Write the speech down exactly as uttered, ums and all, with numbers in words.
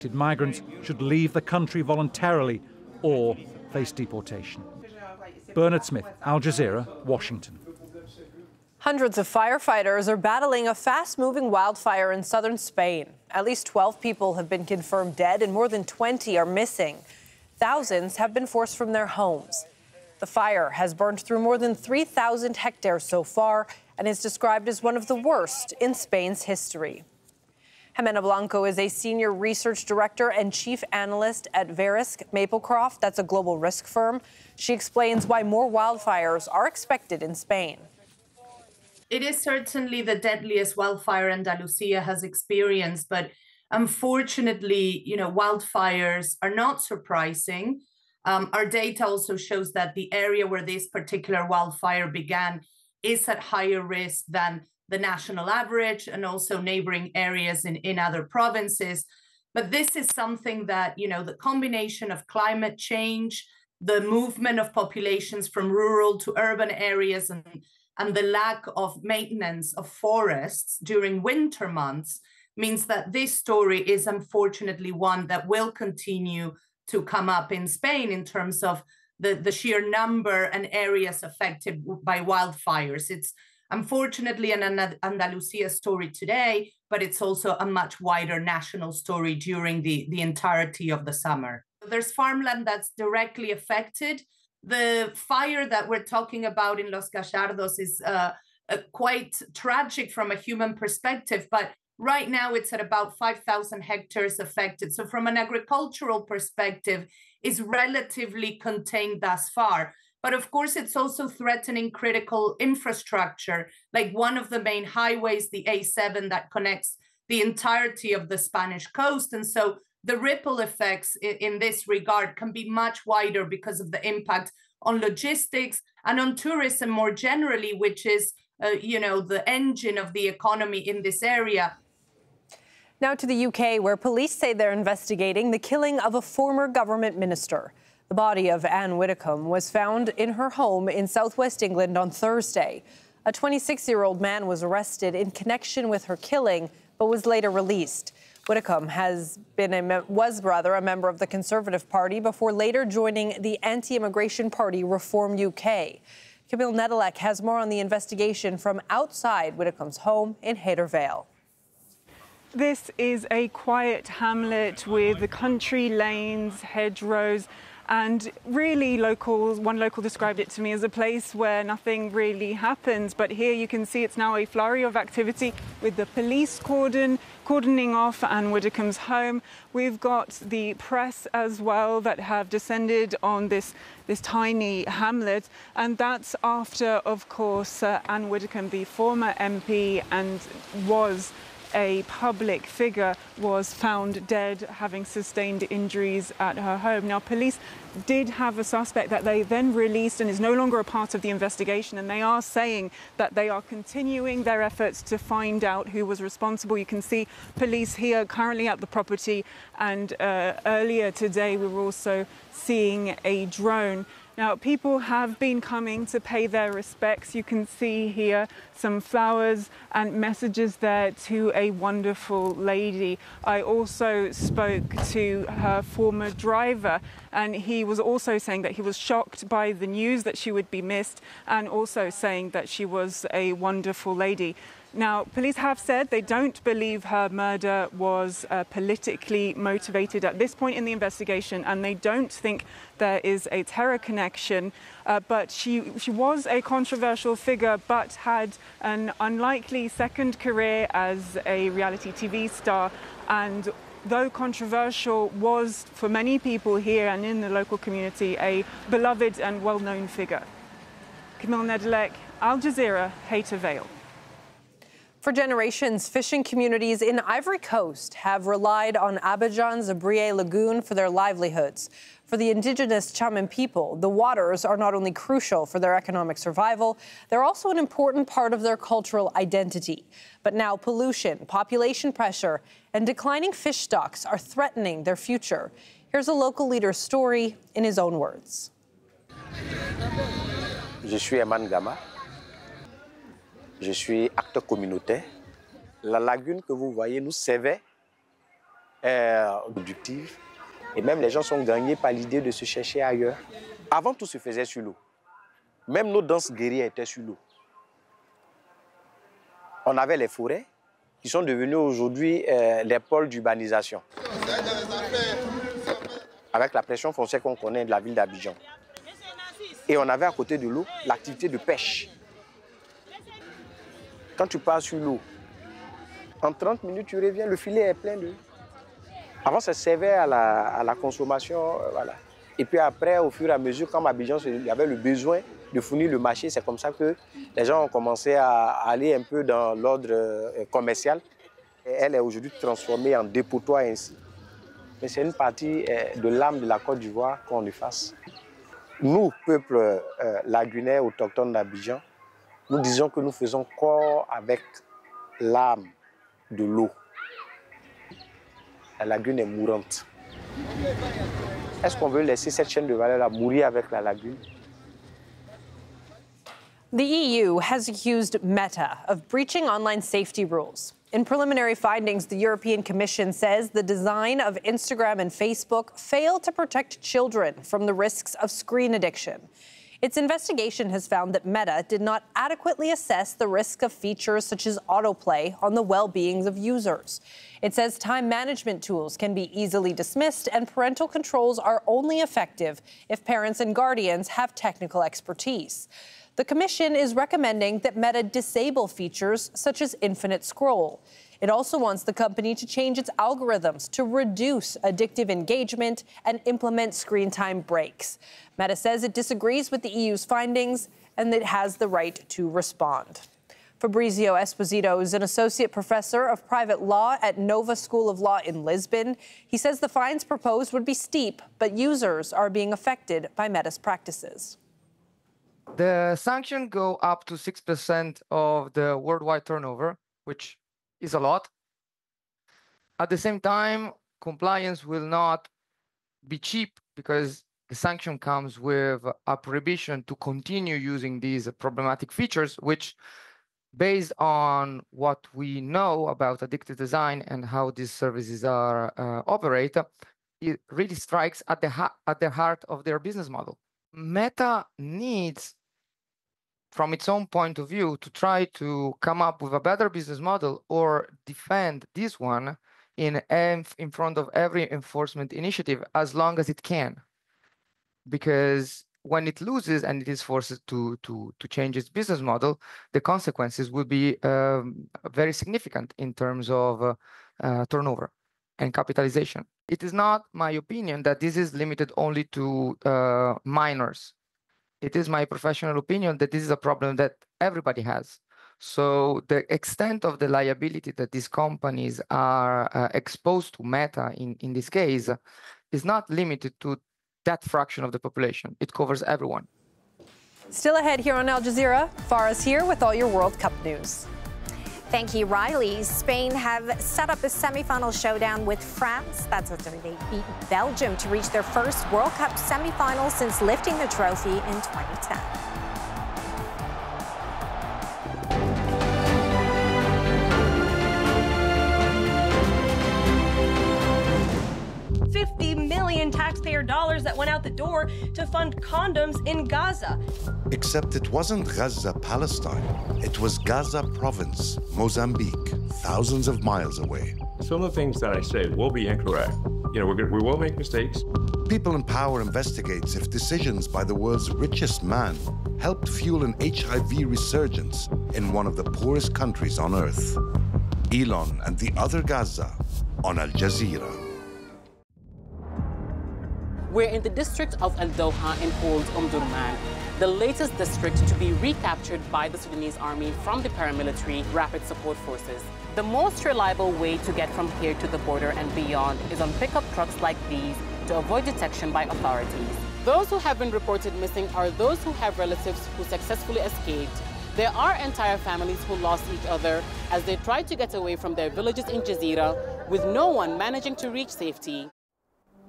Migrants should leave the country voluntarily or face deportation. Bernard Smith, Al Jazeera, Washington. Hundreds of firefighters are battling a fast-moving wildfire in southern Spain. At least twelve people have been confirmed dead and more than twenty are missing. Thousands have been forced from their homes. The fire has burned through more than three thousand hectares so far and is described as one of the worst in Spain's history. Jimena Blanco is a senior research director and chief analyst at Verisk Maplecroft. That's a global risk firm. She explains why more wildfires are expected in Spain. It is certainly the deadliest wildfire Andalusia has experienced, but unfortunately, you know, wildfires are not surprising. Um, our data also shows that the area where this particular wildfire began is at higher risk than the national average and also neighboring areas in, in other provinces. But this is something that, you know, the combination of climate change, the movement of populations from rural to urban areas, and and the lack of maintenance of forests during winter months means that this story is unfortunately one that will continue to come up in Spain in terms of the, the sheer number and areas affected by wildfires. It's unfortunately an Andalusia story today, but it's also a much wider national story during the, the entirety of the summer. There's farmland that's directly affected. The fire that we're talking about in Los Gallardos is uh, uh, quite tragic from a human perspective, but right now it's at about five thousand hectares affected. So from an agricultural perspective, it's relatively contained thus far. But of course, it's also threatening critical infrastructure, like one of the main highways, the A seven, that connects the entirety of the Spanish coast. And so the ripple effects in this regard can be much wider because of the impact on logistics and on tourism more generally, which is, uh, you know, the engine of the economy in this area. Now to the U K, where police say they're investigating the killing of a former government minister. The body of Anne Widdecombe was found in her home in southwest England on Thursday. A twenty-six-year-old man was arrested in connection with her killing, but was later released. Widdecombe has been a, was rather a member of the Conservative Party before later joining the anti-immigration party Reform U K. Camille Nedelec has more on the investigation from outside Widdecombe's home in Hayter Vale. This is a quiet hamlet with the country lanes, hedgerows, and really locals, one local described it to me as a place where nothing really happens. But here you can see it's now a flurry of activity with the police cordon, cordoning off Anne Widdecombe's home. We've got the press as well that have descended on this, this tiny hamlet. And that's after, of course, uh, Anne Widdecombe, the former M P and was a public figure, was found dead, having sustained injuries at her home. Now, police did have a suspect that they then released and is no longer a part of the investigation, and they are saying that they are continuing their efforts to find out who was responsible. You can see police here currently at the property, and uh, earlier today we were also seeing a drone. Now, people have been coming to pay their respects. You can see here some flowers and messages there to a wonderful lady. I also spoke to her former driver, and he was also saying that he was shocked by the news that she would be missed, and also saying that she was a wonderful lady. Now, police have said they don't believe her murder was uh, politically motivated at this point in the investigation, and they don't think there is a terror connection. Uh, but she, she was a controversial figure, but had an unlikely second career as a reality T V star. And though controversial, was for many people here and in the local community a beloved and well-known figure. Camille Nedelec, Al Jazeera, Hayter Vale. For generations, fishing communities in Ivory Coast have relied on Abidjan's Abrié Lagoon for their livelihoods. For the indigenous Chamin people, the waters are not only crucial for their economic survival, they're also an important part of their cultural identity. But now pollution, population pressure, and declining fish stocks are threatening their future. Here's a local leader's story in his own words. Je suis Eman Gama. Je suis acteur communautaire. La lagune que vous voyez nous servait euh, productive. Et même les gens sont gagnés par l'idée de se chercher ailleurs. Avant, tout se faisait sur l'eau. Même nos danses guerrières étaient sur l'eau. On avait les forêts qui sont devenues aujourd'hui euh, les pôles d'urbanisation. Avec la pression foncière qu'on connaît de la ville d'Abidjan. Et on avait à côté de l'eau l'activité de pêche. Quand tu pars sur l'eau, en trente minutes, tu reviens, le filet est plein d'eau. Avant, ça servait à la, à la consommation, euh, voilà. Et puis après, au fur et à mesure, comme Abidjan, il y avait le besoin de fournir le marché, c'est comme ça que les gens ont commencé à aller un peu dans l'ordre euh, commercial. Et elle est aujourd'hui transformée en dépotoir ainsi. Mais c'est une partie euh, de l'âme de la Côte d'Ivoire qu'on efface. Nous, peuple euh, lagunaire autochtone d'Abidjan, nous disons que nous faisons corps avec l'âme de l'eau. La lagune est mourante. Est-ce qu'on veut laisser cette chaîne de valeur-là mourir avec la lagune? The E U has accused Meta of breaching online safety rules. In preliminary findings, the European Commission says the design of Instagram and Facebook failed to protect children from the risks of screen addiction. Its investigation has found that Meta did not adequately assess the risk of features such as autoplay on the well-being of users. It says time management tools can be easily dismissed and parental controls are only effective if parents and guardians have technical expertise. The Commission is recommending that Meta disable features such as infinite scroll. It also wants the company to change its algorithms to reduce addictive engagement and implement screen time breaks. Meta says it disagrees with the E U's findings and that it has the right to respond. Fabrizio Esposito is an associate professor of private law at Nova School of Law in Lisbon. He says the fines proposed would be steep, but users are being affected by Meta's practices. The sanctions go up to six percent of the worldwide turnover, which is a lot. At the same time, compliance will not be cheap because the sanction comes with a prohibition to continue using these problematic features, which, based on what we know about addictive design and how these services are uh, operate, it really strikes at the, at the heart of their business model. Meta needs, from its own point of view, to try to come up with a better business model or defend this one in, in front of every enforcement initiative as long as it can. Because when it loses and it is forced to, to, to change its business model, the consequences will be um, very significant in terms of uh, uh, turnover and capitalization. It is not my opinion that this is limited only to uh, minors. It is my professional opinion that this is a problem that everybody has. So the extent of the liability that these companies are uh, exposed to, Meta in, in this case, is not limited to that fraction of the population. It covers everyone. Still ahead here on Al Jazeera, Farah's here with all your World Cup news. Thank you, Riley. Spain have set up a semi-final showdown with France. That's after they beat Belgium to reach their first World Cup semi-final since lifting the trophy in twenty ten. fifty million taxpayer dollars that went out the door to fund condoms in Gaza. Except it wasn't Gaza, Palestine. It was Gaza province, Mozambique, thousands of miles away. Some of the things that I say will be incorrect. You know, we're gonna, we will make mistakes. People in Power investigates if decisions by the world's richest man helped fuel an H I V resurgence in one of the poorest countries on earth. Elon and the other Gaza on Al Jazeera. We're in the district of Al Doha in Old Omdurman, the latest district to be recaptured by the Sudanese army from the paramilitary Rapid Support Forces. The most reliable way to get from here to the border and beyond is on pickup trucks like these to avoid detection by authorities. Those who have been reported missing are those who have relatives who successfully escaped. There are entire families who lost each other as they tried to get away from their villages in Jazeera, with no one managing to reach safety.